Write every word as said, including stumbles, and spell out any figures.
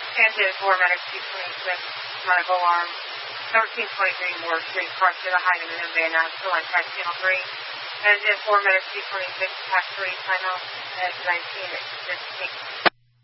Transit four medic two twenty-six, medical alarm, thirteen twenty-three Moore Street, car to the Heinemann and Van Nuys, still on track channel three. Transit four medic two twenty-six, pass three, timeout, at nineteen, it's